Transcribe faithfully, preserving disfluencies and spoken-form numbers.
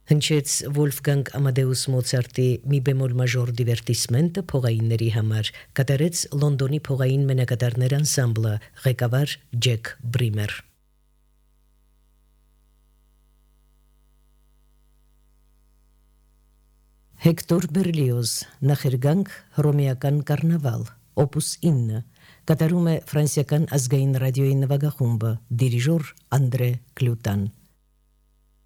Հնչեց Վոլֆգանգ Ամադեուս Մոցարտի մի բեմոլ մաժոր դիվերտիսմենտը փողայինների համար, կատարեց Լոնդոնի փողային մենակատարներ անսամբլը, ղեկավար Ջեք Բրիմեր։ Հեկտոր Բերլիոզ, նախերգանք հռոմեական կառնավալ, օպուս ինը, կատարում է ֆրանսիական ազգային ռադիոյի նվագախումբը, դիրիժոր Անդրե Կլյուտան։